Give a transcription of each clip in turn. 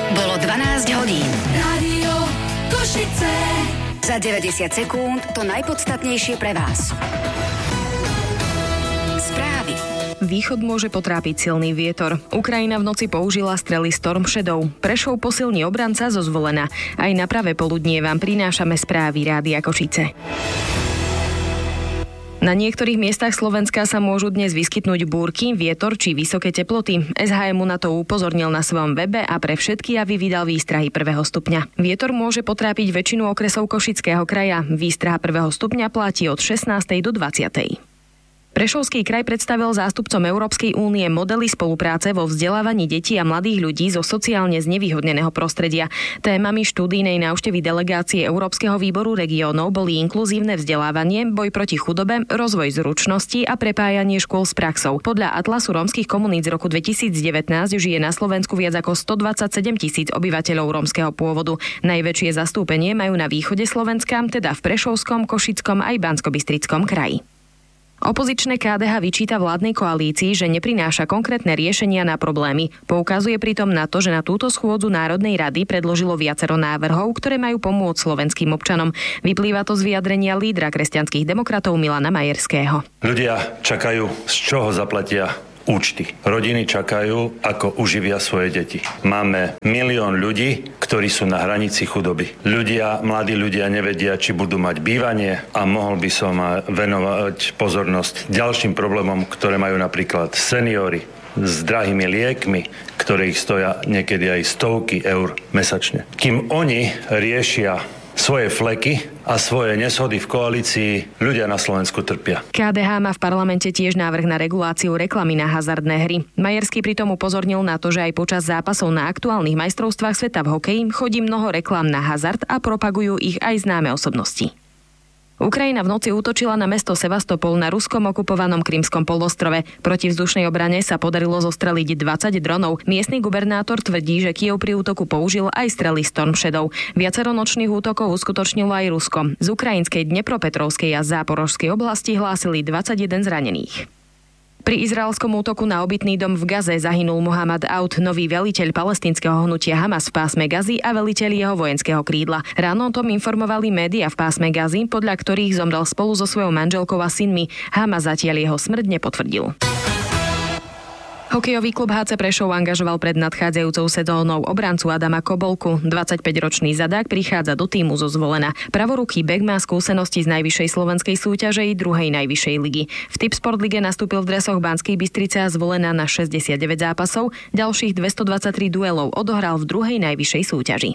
Bolo 12 hodín. Rádio Košice. Za 90 sekúnd to najpodstatnejšie pre vás. Správy. Východ môže potrápiť silný vietor. Ukrajina v noci použila strely Storm Shadow. Prešov posilní obranca zo Zvolena. Aj na pravé poludnie vám prinášame správy Rádia Košice. Na niektorých miestach Slovenska sa môžu dnes vyskytnúť búrky, vietor či vysoké teploty. SHMU na to upozornil na svojom webe a pre všetky javy vydal výstrahy 1. stupňa. Vietor môže potrápiť väčšinu okresov Košického kraja. Výstraha 1. stupňa platí od 16. do 20. Prešovský kraj predstavil zástupcom Európskej únie modely spolupráce vo vzdelávaní detí a mladých ľudí zo sociálne znevýhodneného prostredia. Témami štúdijnej návštevy delegácie Európskeho výboru regiónov boli inkluzívne vzdelávanie, boj proti chudobe, rozvoj zručností a prepájanie škôl s praxou. Podľa Atlasu rómskych komunít z roku 2019 žije na Slovensku viac ako 127 000 obyvateľov rómskeho pôvodu. Najväčšie zastúpenie majú na východe Slovenska, teda v Prešovskom, Košickom aj Banskobystrickom kraji. Opozičné KDH vyčíta vládnej koalícii, že neprináša konkrétne riešenia na problémy. Poukazuje pritom na to, že na túto schôdzu Národnej rady predložilo viacero návrhov, ktoré majú pomôcť slovenským občanom. Vyplýva to z vyjadrenia lídra kresťanských demokratov Milana Majerského. Ľudia čakajú, z čoho zaplatia účty. Rodiny čakajú, ako uživia svoje deti. Máme 1 milión ľudí, ktorí sú na hranici chudoby. Mladí ľudia nevedia, či budú mať bývanie a mohol by som venovať pozornosť ďalším problémom, ktoré majú napríklad seniory s drahými liekmi, ktoré ich stoja niekedy aj stovky eur mesačne. Kým oni riešia svoje fleky a svoje neshody v koalícii, ľudia na Slovensku trpia. KDH má v parlamente tiež návrh na reguláciu reklamy na hazardné hry. Majerský pritom upozornil na to, že aj počas zápasov na aktuálnych majstrovstvách sveta v hokeji chodí mnoho reklám na hazard a propagujú ich aj známe osobnosti. Ukrajina v noci útočila na mesto Sevastopol na ruskom okupovanom Krymskom polostrove. Proti vzdušnej obrane sa podarilo zostreliť 20 dronov. Miestny gubernátor tvrdí, že Kyjev pri útoku použil aj strely Storm Shadow. Viacero nočných útokov uskutočnilo aj Rusko. Z ukrajinskej Dnepropetrovskej a Záporožskej oblasti hlásili 21 zranených. Pri izraelskom útoku na obytný dom v Gaze zahynul Mohamed Aoud, nový veliteľ palestínskeho hnutia Hamas v pásme Gazy a veliteľ jeho vojenského krídla. Ráno o tom informovali médiá v pásme Gazy, podľa ktorých zomrel spolu so svojou manželkou a synmi. Hamas zatiaľ jeho smrť nepotvrdil. Hokejový klub HC Prešov angažoval pred nadchádzajúcou sezónou obrancu Adama Kobolku. 25-ročný zadák prichádza do tímu zo Zvolena. Pravoruký bek má skúsenosti z najvyššej slovenskej súťaže i druhej najvyššej ligy. V Tipsport lige nastúpil v dresoch Banskej Bystrice a Zvolena na 69 zápasov, ďalších 223 duelov odohral v druhej najvyššej súťaži.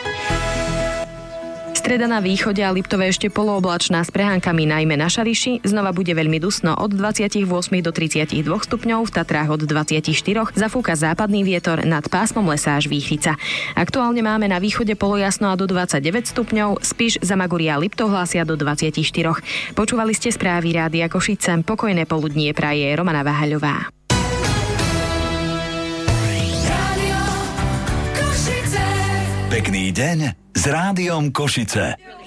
Streda na východe a Liptove ešte polooblačná s prehánкami najmä na Šariši. Znova bude veľmi dusno od 28 do 32 stupňov, v Tatrách od 24, zafúka západný vietor, nad pásmom lesa až Výchrica. Aktuálne máme na východe polojasno a do 29 stupňov, Spiš, Zamaguria a Liptov hlásia do 24. Počúvali ste správy Rádia Košice. Pokojné poludnie praje Romana Váhaľová. Pekný deň s Rádiom Košice.